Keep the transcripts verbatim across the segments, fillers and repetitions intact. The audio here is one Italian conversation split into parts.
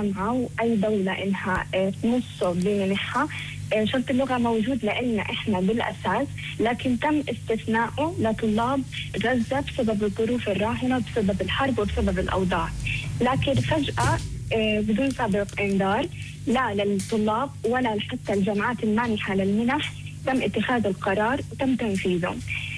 جامعة وأي دولة إنها تنصه بمنحها شرط اللغة موجود لأننا إحنا بالأساس، لكن تم استثناؤه لطلاب غزة بسبب الظروف الراهنة، بسبب الحرب وبسبب الأوضاع. لكن فجأة بدون سابق إنذار لا للطلاب ولا حتى الجامعات المانحة للمنح تم اتخاذ القرار وتم تنفيذه.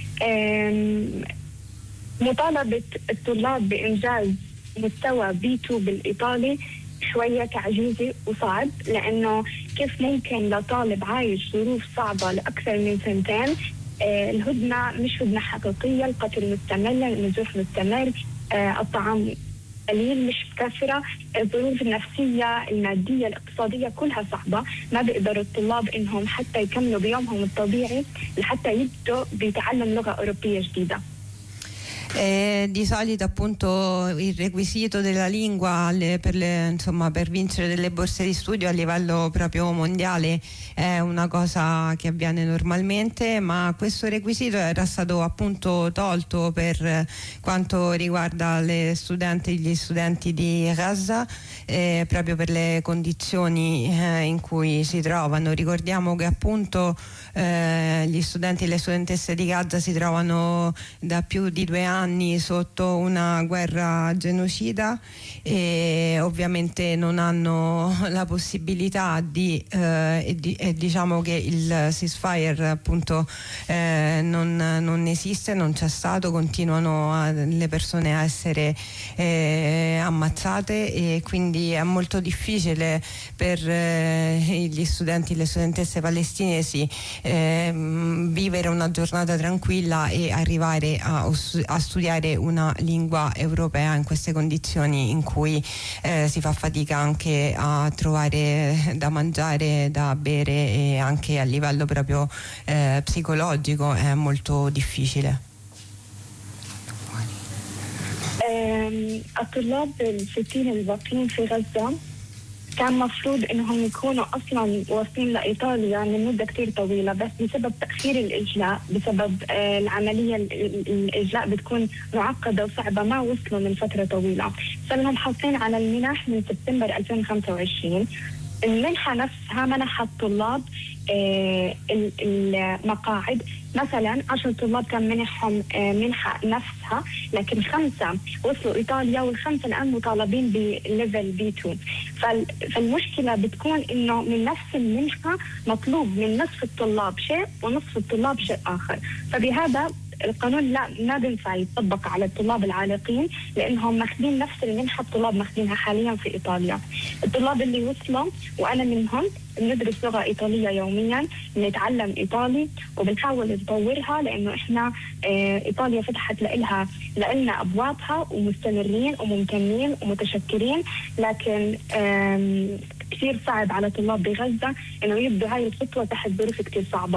مطالبة الطلاب بإنجاز مستوى بي تو بالإيطالي شوية تعجيزي وصعب، لأنه كيف ممكن لطالب عايش ظروف صعبة لأكثر من سنتين، آه الهدنة مش هدنة حقيقية، القتل مستمر، النزوح مستمر، آه الطعام قليل مش كثرة، الظروف النفسية المادية الاقتصادية كلها صعبة، ما بيقدروا الطلاب إنهم حتى يكملوا بيومهم الطبيعي لحتى يبدوا بتعلم لغة أوروبية جديدة. Eh, di solito appunto il requisito della lingua le, per, le, insomma, per vincere delle borse di studio a livello proprio mondiale è una cosa che avviene normalmente, ma questo requisito era stato appunto tolto per quanto riguarda le studenti, gli studenti di Gaza, eh, proprio per le condizioni eh, in cui si trovano. Ricordiamo che appunto eh, gli studenti e le studentesse di Gaza si trovano da più di due anni sotto una guerra genocida e ovviamente non hanno la possibilità di, eh, e, di e diciamo che il ceasefire appunto eh, non, non esiste, non c'è stato, continuano a, le persone a essere eh, ammazzate e quindi è molto difficile per eh, gli studenti e le studentesse palestinesi eh, vivere una giornata tranquilla e arrivare a, a studiare una lingua europea in queste condizioni in cui eh, si fa fatica anche a trovare da mangiare, da bere e anche a livello proprio eh, psicologico è molto difficile. الطلاب الستين الباقيين في غزة كان مفروض انهم يكونوا اصلا واصلين لايطاليا من مده كثير طويله، بس بسبب تاخير الاجلاء، بسبب آه العمليه الاجلاء بتكون معقده وصعبه، ما وصلوا من فتره طويله. صرنا حاصلين على المنح من سبتمبر ألفين وخمسة وعشرين. المنحه نفسها منحت الطلاب آه المقاعد، مثلا عشر طلاب كان منحهم منحة نفسها، لكن خمسة وصلوا إيطاليا والخمسة الآن مطالبين بليفل بي تو. فالمشكلة بتكون إنه من نفس المنحة مطلوب من نصف الطلاب شيء ونصف الطلاب شيء آخر، فبهذا القانون لا ما بينفع يطبق على الطلاب العالقين لأنهم ماخذين نفس المنحة الطلاب ماخذينها حاليا في إيطاليا. الطلاب اللي وصلوا وأنا منهم بندرس لغة إيطالية يوميا، بنتعلم إيطالي وبنحاول نطورها لأنه إحنا إيطاليا فتحت لها لنا أبوابها ومستمرين وممتنين ومتشكرين، لكن كثير صعب على طلاب بغزة إنه يبدوا هاي الخطوة تحت ظروف كثير صعبة.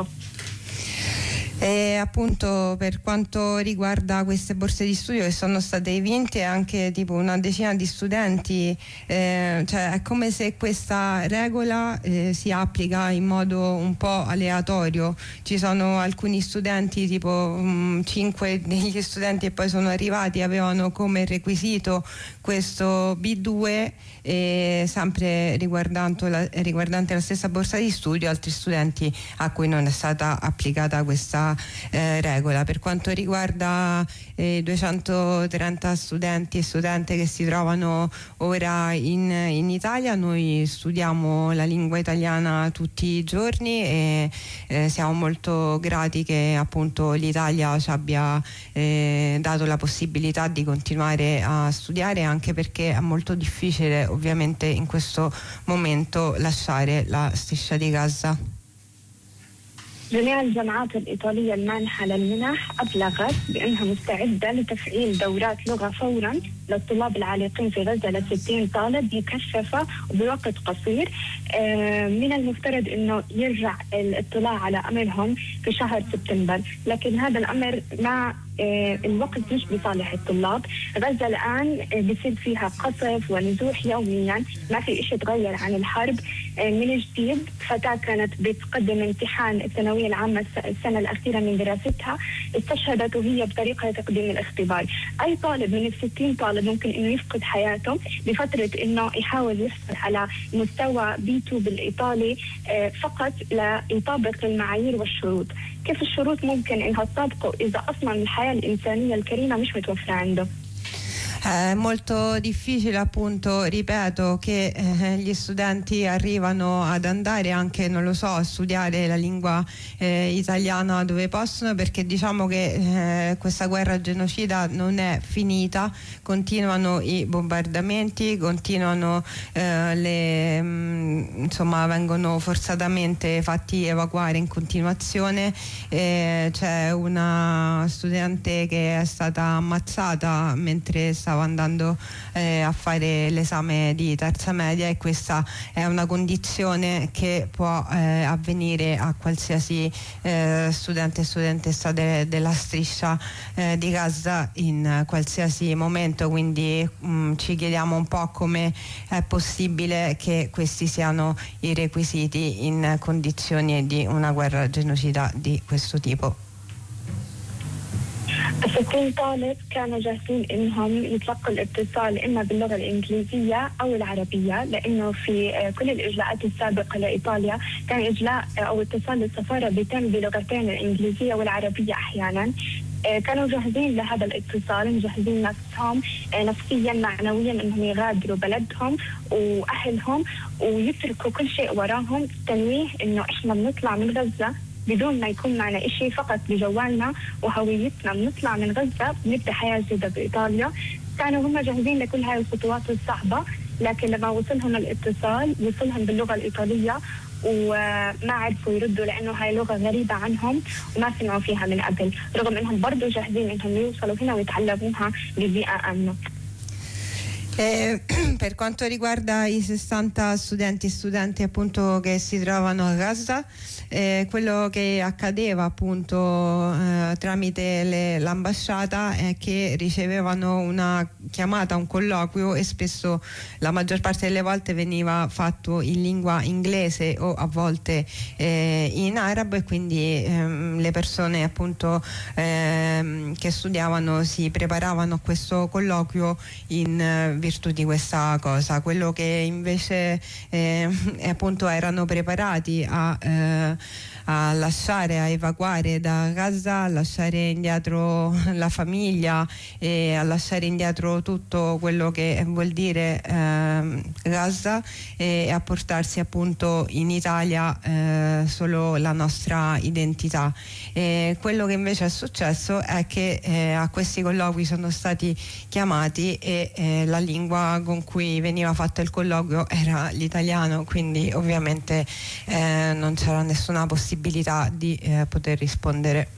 E appunto per quanto riguarda queste borse di studio che sono state vinte anche tipo una decina di studenti, eh, cioè è come se questa regola eh, si applica in modo un po' aleatorio. Ci sono alcuni studenti, tipo mh, cinque degli studenti che poi sono arrivati avevano come requisito questo B due e sempre riguardante la, riguardante la stessa borsa di studio, altri studenti a cui non è stata applicata questa Eh, regola. Per quanto riguarda eh, duecentotrenta studenti e studente che si trovano ora in, in Italia, noi studiamo la lingua italiana tutti i giorni e eh, siamo molto grati che appunto l'Italia ci abbia eh, dato la possibilità di continuare a studiare, anche perché è molto difficile ovviamente in questo momento lasciare la striscia di Gaza. جميع الجامعات الإيطالية المانحة للمنح أبلغت بأنها مستعدة لتفعيل دورات لغة فوراً للطلاب العالقين في غزة لستين طالب مكثفة وبوقت قصير. من المفترض أنه يرجع الاطلاع على أمرهم في شهر سبتمبر، لكن هذا الأمر مع الوقت مش بصالح الطلاب. غزة الآن بيصير فيها قصف ونزوح يوميا، ما في إشي تغير عن الحرب. من جديد فتاة كانت بتقدم امتحان الثانوية العامة السنة الأخيرة من دراستها، استشهدت وهي بطريقة تقديم الاختبار. أي طالب من الستين طالب الطالب ممكن إنه يفقد حياته بفترة إنه يحاول يحصل على مستوى بي تو بالإيطالي فقط ليطابق المعايير والشروط. كيف الشروط ممكن إنها تطابقه إذا أصلا الحياة الإنسانية الكريمة مش متوفرة عنده؟ È molto difficile, appunto, ripeto, che eh, gli studenti arrivano ad andare anche, non lo so, a studiare la lingua eh, italiana dove possono, perché diciamo che eh, questa guerra genocida non è finita, continuano i bombardamenti, continuano eh, le mh, insomma vengono forzatamente fatti evacuare in continuazione. Eh, c'è una studente che è stata ammazzata mentre stava andando eh, a fare l'esame di terza media, e questa è una condizione che può eh, avvenire a qualsiasi eh, studente e studentessa de- della striscia eh, di Gaza in qualsiasi momento, quindi mh, ci chiediamo un po' come è possibile che questi siano i requisiti in condizioni di una guerra genocida di questo tipo. ستين طالب كانوا جاهزين انهم يتلقوا الاتصال اما باللغه الانجليزيه او العربيه، لانه في كل الاجلاءات السابقه لايطاليا كان اجلاء او اتصال السفاره بيتم بلغتين الانجليزيه والعربيه احيانا. كانوا جاهزين لهذا الاتصال، مجهزين نفسهم نفسيا معنويا انهم يغادروا بلدهم واهلهم ويتركوا كل شيء وراهم. تنويه انه احنا بنطلع من غزه بدون ما يكون معنا إشي، فقط بجوالنا وهويتنا بنطلع من غزة بنبدأ حياة جديدة بإيطاليا. كانوا هم جاهزين لكل هاي الخطوات الصعبة، لكن لما وصلهم الاتصال وصلهم باللغة الإيطالية وما عرفوا يردوا لأنه هاي لغة غريبة عنهم وما سمعوا فيها من قبل، رغم أنهم برضو جاهزين أنهم يوصلوا هنا ويتعلموها ببيئة آمنة. Eh, per quanto riguarda i sessanta studenti e studenti appunto che si trovano a Gaza, eh, quello che accadeva appunto eh, tramite le, l'ambasciata è che ricevevano una chiamata, un colloquio, e spesso, la maggior parte delle volte, veniva fatto in lingua inglese o a volte eh, in arabo, e quindi ehm, le persone appunto ehm, che studiavano si preparavano a questo colloquio in eh, virtù di questa cosa. Quello che invece eh, appunto erano preparati a, eh, a lasciare, a evacuare da Gaza, a lasciare indietro la famiglia e a lasciare indietro tutto quello che vuol dire eh, Gaza, e a portarsi appunto in Italia eh, solo la nostra identità. E quello che invece è successo è che eh, a questi colloqui sono stati chiamati e eh, la lingua con cui veniva fatto il colloquio era l'italiano, quindi ovviamente eh, non c'era nessuna possibilità di eh, poter rispondere.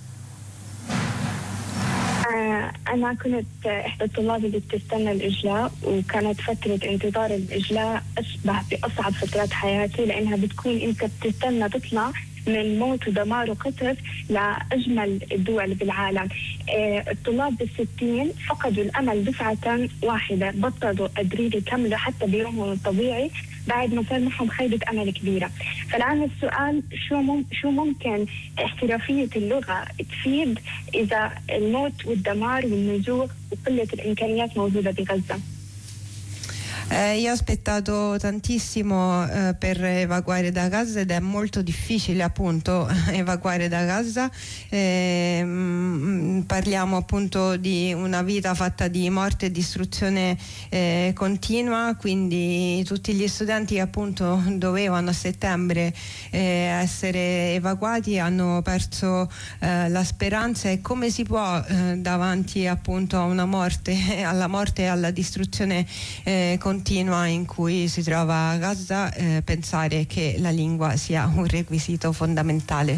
أنا كنت إحدى الطلاب اللي بتستنى الإجلاء، وكانت فترة انتظار الإجلاء أشبه بأصعب فترات حياتي، لأنها بتكون أنت بتستنى تطلع من موت ودمار وقتل لأجمل الدول بالعالم. الطلاب بالستين فقدوا الأمل دفعة واحدة، بطلوا قادرين يكملوا حتى بيومهم الطبيعي بعد ما صار معهم خيبة أمل كبيرة. فالآن السؤال، شو مم شو ممكن احترافية اللغة تفيد إذا الموت والدمار والنزوح وقلة الإمكانيات موجودة بغزة؟ Eh, io ho aspettato tantissimo eh, per evacuare da Gaza, ed è molto difficile appunto evacuare da Gaza. Eh, mh, parliamo appunto di una vita fatta di morte e distruzione eh, continua, quindi tutti gli studenti che appunto dovevano a settembre eh, essere evacuati hanno perso eh, la speranza. E come si può eh, davanti appunto a una morte, alla morte e alla distruzione eh, continua in cui si trova Gaza, eh, pensare che la lingua sia un requisito fondamentale.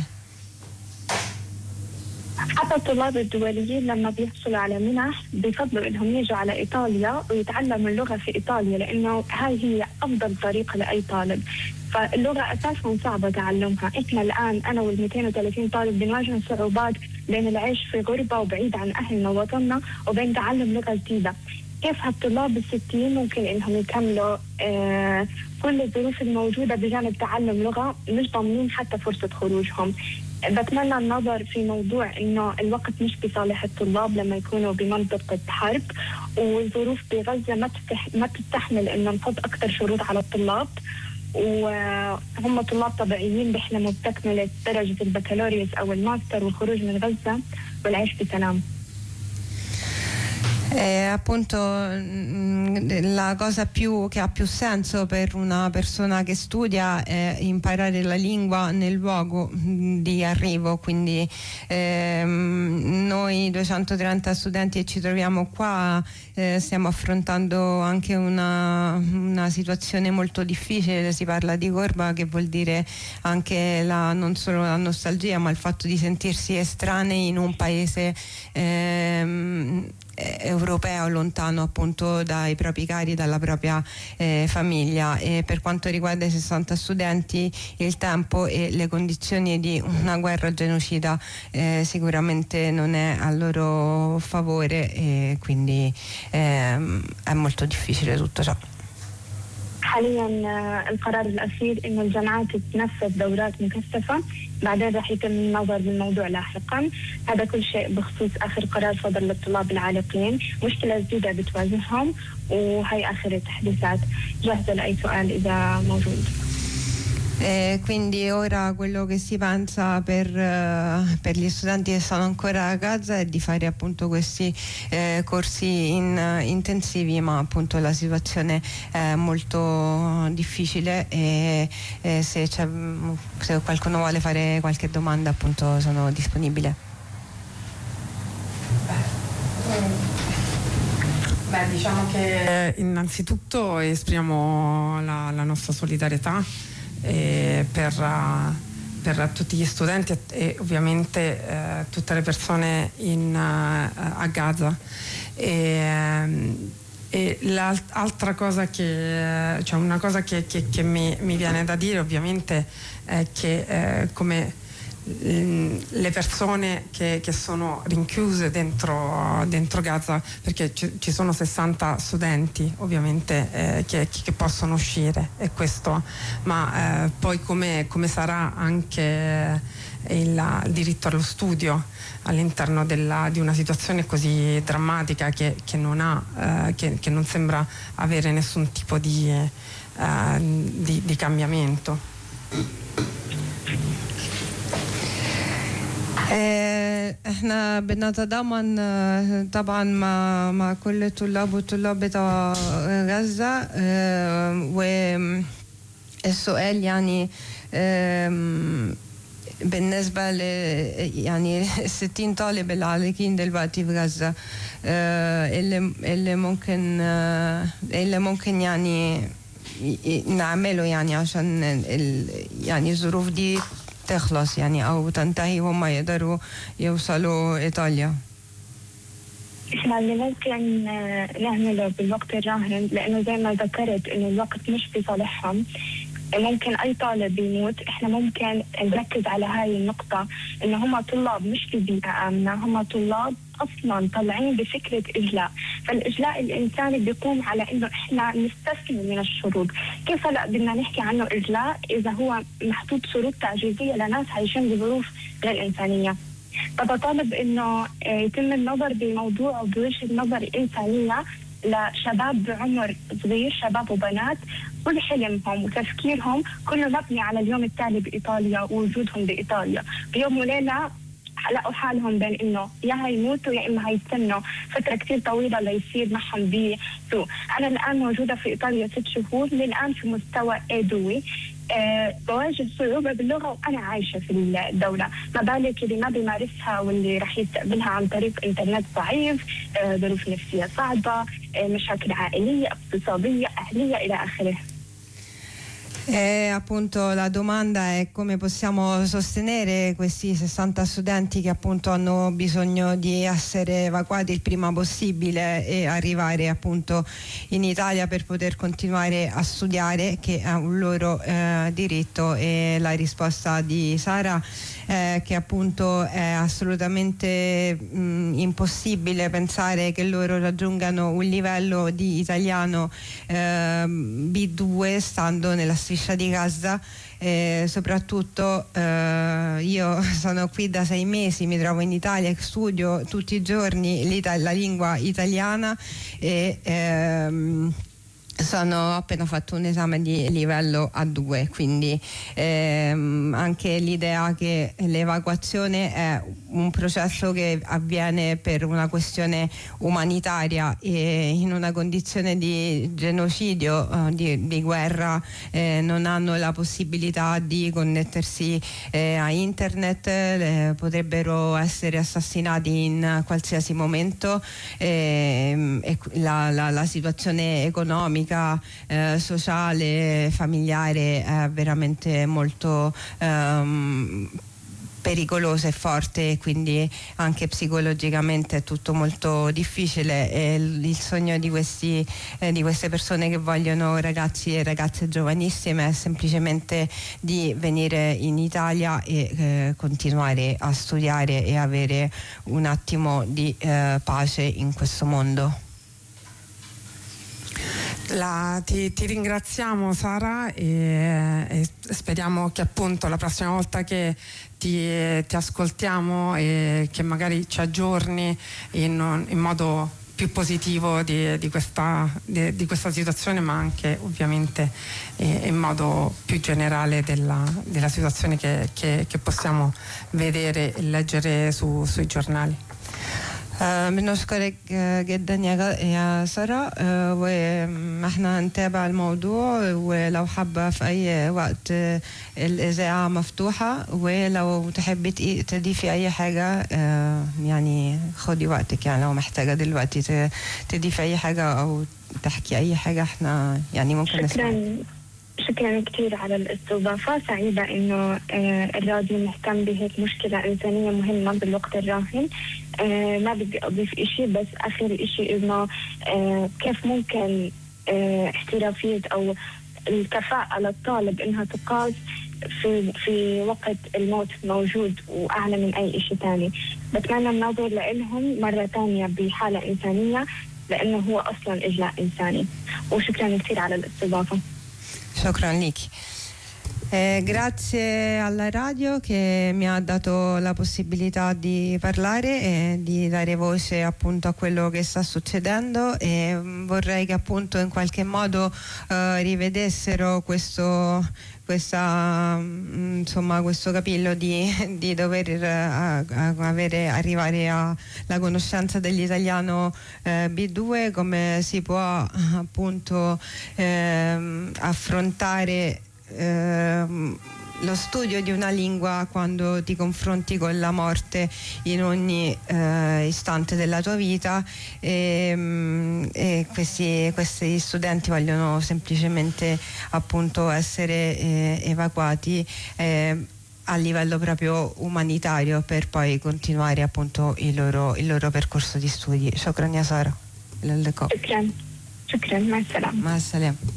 حتى الطلاب الدوليين لما بيحصلوا على منح بيفضلوا انهم يجوا على ايطاليا ويتعلموا اللغه في ايطاليا، لانه هاي هي افضل طريقه لاي طالب. فاللغه اساسا صعبه تعلمها. احنا الان انا وال مئتين وثلاثين طالب بنواجه صعوبات بين العيش في غربه وبعيد عن اهلنا ووطننا وبين تعلم لغه جديده. كيف هالطلاب الستين ممكن انهم يكملوا آه كل الظروف الموجوده بجانب تعلم لغه، مش ضامنين حتى فرصه خروجهم؟ بتمنى النظر في موضوع إنه الوقت مش بصالح الطلاب لما يكونوا بمنطقة حرب، والظروف بغزة ما تستح... ما تستحمل إنه نحط أكثر شروط على الطلاب، وهم طلاب طبيعيين بيحلموا بتكملة درجة البكالوريوس أو الماستر والخروج من غزة والعيش بسلام. Eh, appunto la cosa più che ha più senso per una persona che studia è imparare la lingua nel luogo di arrivo, quindi ehm, noi duecentotrenta studenti che ci troviamo qua eh, stiamo affrontando anche una, una situazione molto difficile. Si parla di corba, che vuol dire anche la, non solo la nostalgia, ma il fatto di sentirsi estranei in un paese ehm, europeo, lontano appunto dai propri cari, dalla propria eh, famiglia. E per quanto riguarda i sessanta studenti, il tempo e le condizioni di una guerra genocida eh, sicuramente non è a loro favore, e quindi eh, è molto difficile tutto ciò. حاليا القرار الأخير إنه الجامعات تنفذ دورات مكثفة، بعدين راح يتم النظر بالموضوع لاحقا. هذا كل شيء بخصوص آخر قرار صدر للطلاب العالقين. مشكلة جديدة بتواجههم وهي آخر التحديثات. جاهزة لأي سؤال إذا موجود. E quindi ora quello che si pensa per, uh, per gli studenti che sono ancora a Gaza è di fare appunto questi eh, corsi in, uh, intensivi, ma appunto la situazione è molto difficile, e, e se, c'è, se qualcuno vuole fare qualche domanda appunto sono disponibile. Beh, diciamo che innanzitutto esprimiamo la, la nostra solidarietà E per, uh, per tutti gli studenti e, e ovviamente uh, tutte le persone in, uh, a Gaza. E, um, e l'altra cosa che, cioè una cosa che, che, che mi, mi viene da dire ovviamente è che uh, come le persone che, che sono rinchiuse dentro, dentro Gaza, perché ci, ci sono sessanta studenti ovviamente eh, che, che possono uscire, e questo, ma eh, poi come, come sarà anche il, il diritto allo studio all'interno della, di una situazione così drammatica che, che, non ha, eh, che, che non sembra avere nessun tipo di, eh, di, di cambiamento. احنا بنتضامن طبعا مع مع كل الطلاب والطلاب بتوع غزة، والسؤال يعني بالنسبة ل يعني ستين طالب العالقين دلوقتي في غزة، اللي اللي ممكن اللي ممكن يعني نعمله يعني عشان يعني الظروف دي تخلص يعني أو تنتهي وهم يقدروا يوصلوا إيطاليا. إحنا اللي ممكن نعمله بالوقت الراهن، لأنه زي ما ذكرت إنه الوقت مش بصالحهم، ممكن أي طالب يموت. إحنا ممكن نركز على هاي النقطة، إنه هم طلاب مش في بيئة آمنة، هم طلاب أصلاً طالعين بفكرة إجلاء، فالإجلاء الإنساني بيقوم على إنه إحنا نستسلم من الشروط. كيف لا بدنا نحكي عنه إجلاء إذا هو محطوط شروط تعجيزية لناس عايشين بظروف غير إنسانية؟ فبطالب إنه يتم النظر بموضوع بوجه نظر إنسانية لشباب بعمر صغير، شباب وبنات، كل حلمهم وتفكيرهم كله مبني على اليوم التالي بإيطاليا ووجودهم بإيطاليا. بيوم وليلة لقوا حالهم بين إنه يا هيموتوا يا إما هيستنوا فترة كتير طويلة ليصير معهم بسوء. أنا الآن موجودة في إيطاليا ست شهور، للآن في مستوى إيدوي. أه بواجه صعوبة باللغة وأنا عايشة في الدولة، ما بالك اللي ما بيمارسها واللي رح يستقبلها عن طريق إنترنت ضعيف، أه ظروف نفسية صعبة، أه مشاكل عائلية اقتصادية أهلية إلى آخره. E appunto la domanda è come possiamo sostenere questi sessanta studenti che appunto hanno bisogno di essere evacuati il prima possibile e arrivare appunto in Italia per poter continuare a studiare, che è un loro eh, diritto. E la risposta di Sara è che appunto è assolutamente mh, impossibile pensare che loro raggiungano un livello di italiano eh, B due stando nella striscia striscia di Gaza. Eh, soprattutto eh, io sono qui da sei mesi, mi trovo in Italia e studio tutti i giorni la lingua italiana e ehm, sono appena fatto un esame di livello A due, quindi ehm, anche l'idea che l'evacuazione è un processo che avviene per una questione umanitaria e in una condizione di genocidio, eh, di, di guerra, eh, non hanno la possibilità di connettersi eh, a internet, eh, potrebbero essere assassinati in qualsiasi momento, eh, e la, la, la situazione economica, Eh, sociale, familiare è veramente molto ehm, pericolosa e forte, quindi anche psicologicamente è tutto molto difficile e il, il sogno di, questi, eh, di queste persone che vogliono, ragazzi e ragazze giovanissime, è semplicemente di venire in Italia e eh, continuare a studiare e avere un attimo di eh, pace in questo mondo. La, ti, ti ringraziamo Sara e, e speriamo che appunto la prossima volta che ti, ti ascoltiamo e che magari ci aggiorni in, in modo più positivo di, di, questa, di, di questa situazione, ma anche ovviamente eh, in modo più generale della, della situazione che, che, che possiamo vedere e leggere su, sui giornali. بنشكرك جدا يا سارة، واحنا هنتابع الموضوع، ولو حابة في أي وقت الإذاعة مفتوحة، ولو تحبي تضيفي أي حاجة يعني خدي وقتك، يعني لو محتاجة دلوقتي تضيفي أي حاجة أو تحكي أي حاجة احنا يعني ممكن نسمع. شكرا كثير على الاستضافة، سعيدة إنه الراديو مهتم بهيك مشكلة إنسانية مهمة بالوقت الراهن. ما بدي أضيف إشي، بس آخر إشي إنه كيف ممكن احترافية أو الكفاءة للطالب إنها تقاس في في وقت الموت موجود وأعلى من أي إشي تاني. بتمنى النظر لإلهم مرة تانية بحالة إنسانية، لأنه هو أصلا إجلاء إنساني. وشكرا كثير على الاستضافة. Shukran Liki. Eh, grazie alla radio che mi ha dato la possibilità di parlare e di dare voce appunto a quello che sta succedendo, e vorrei che appunto in qualche modo eh, rivedessero questo questa insomma questo capillo di, di dover a, a avere arrivare alla conoscenza dell'italiano eh, B due, come si può appunto eh, affrontare eh, lo studio di una lingua quando ti confronti con la morte in ogni eh, istante della tua vita, e, e questi, questi studenti vogliono semplicemente appunto essere eh, evacuati eh, a livello proprio umanitario per poi continuare appunto il loro, il loro percorso di studi. Shukran ya Sara. شكرا شكرا مع السلامة. مع السلامة.